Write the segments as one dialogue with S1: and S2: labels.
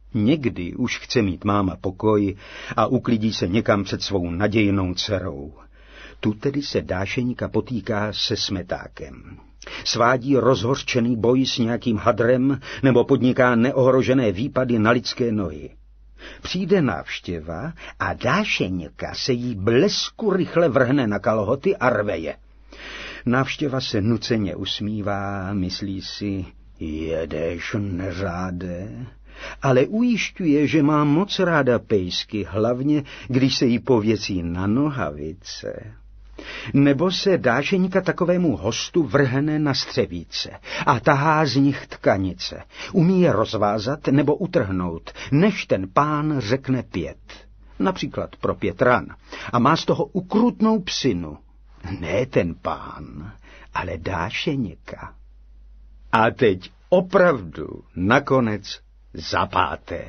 S1: Někdy už chce mít máma pokoj a uklidí se někam před svou nadějnou dcerou. Tu tedy se Dášeňka potýká se Smetákem. Svádí rozhořčený boj s nějakým hadrem nebo podniká neohrožené výpady na lidské nohy. Přijde návštěva a Dášeňka se jí blesku rychle vrhne na kalhoty a rve je. Návštěva se nuceně usmívá, myslí si, jedeš, neřáde, ale ujišťuje, že má moc ráda pejsky, hlavně když se jí pověcí na nohavice. Nebo se Dášeňka takovému hostu vrhne na střevíce a tahá z nich tkanice. Umí je rozvázat nebo utrhnout, než ten pán řekne 5. Například pro 5 ran. A má z toho ukrutnou psinu. Ne ten pán, ale Dášeňka. A teď opravdu nakonec za 5.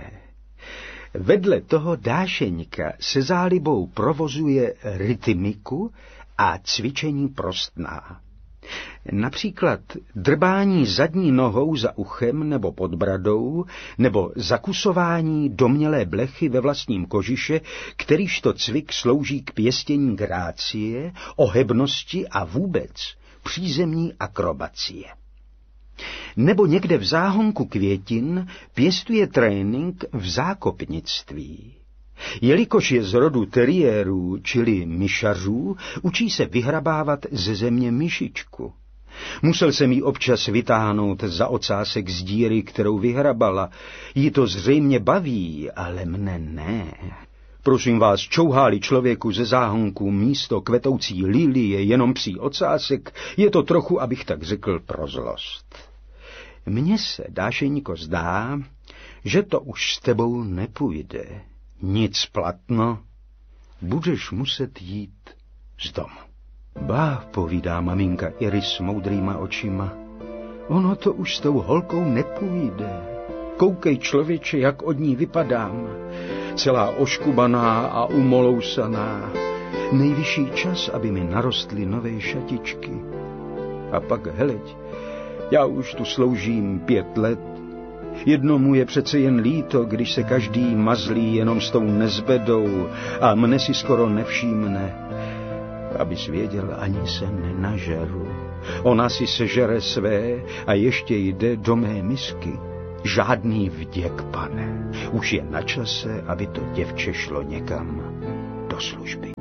S1: Vedle toho Dášeňka se zálibou provozuje rytmiku a cvičení prostná. Například drbání zadní nohou za uchem nebo pod bradou, nebo zakusování domnělé blechy ve vlastním kožiše, kterýžto cvik slouží k pěstění grácie, ohebnosti a vůbec přízemní akrobacie. Nebo někde v záhonku květin pěstuje trénink v zákopnictví. Jelikož je z rodu teriérů, čili myšařů, učí se vyhrabávat ze země myšičku. Musel jsem jí občas vytáhnout za ocásek z díry, kterou vyhrabala. Jí to zřejmě baví, ale mne ne. Prosím vás, čouhá-li člověku ze záhonku místo kvetoucí lilie jenom psí ocásek, je to trochu, abych tak řekl, pro zlost. Mně se, Dášeňko, zdá, že to už s tebou nepůjde. Nic platno, budeš muset jít z domu. Bá, povídá maminka Iris moudrýma očima, ono to už s tou holkou nepůjde. Koukej, člověče, jak od ní vypadám, celá oškubaná a umolousaná. Nejvyšší čas, aby mi narostly nové šatičky. A pak heleď, já už tu sloužím 5 let. Jednomu je přece jen líto, když se každý mazlí jenom s tou nezbedou a mne si skoro nevšímne. Abys věděl, ani se nenažeru. Ona si sežere své a ještě jde do mé misky. Žádný vděk, pane. Už je na čase, aby to děvče šlo někam do služby.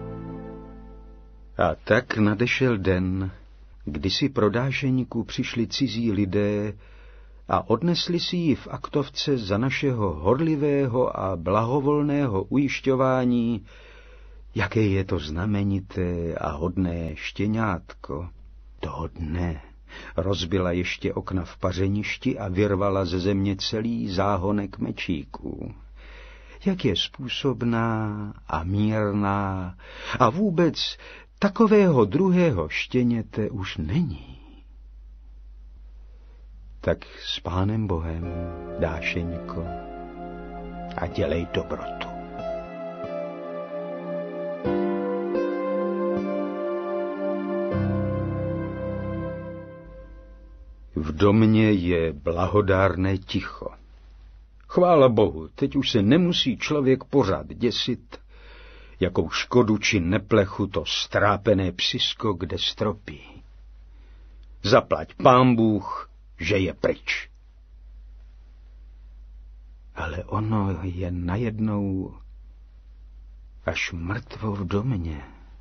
S1: A tak nadešel den, kdy si pro Dášeňku přišli cizí lidé a odnesli si ji v aktovce za našeho horlivého a blahovolného ujišťování, jaké je to znamenité a hodné štěňátko. Toho dne rozbila ještě okna v pařeništi a vyrvala ze země celý záhonek mečíků. Jak je způsobná a mírná a vůbec takového druhého štěněte už není. Tak s Pánem Bohem, Dášeňko, a dělej dobrotu. V domě je blahodárné ticho. Chvála Bohu, teď už se nemusí člověk pořád děsit, jakou škodu či neplechu to strápené psisko kde stropí. Zaplať Pán Bůh, že je pryč. Ale ono je najednou až mrtvo v domě.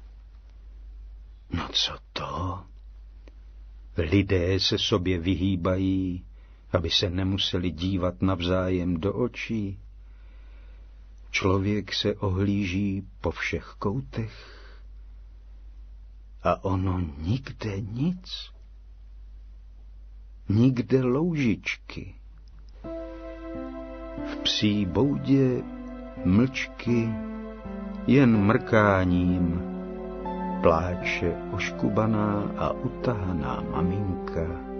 S1: No co to? Lidé se sobě vyhýbají, aby se nemuseli dívat navzájem do očí. Člověk se ohlíží po všech koutech a ono nikde nic. Nikde loužičky. V psí boudě mlčky jen mrkáním pláče oškubaná a utahaná maminka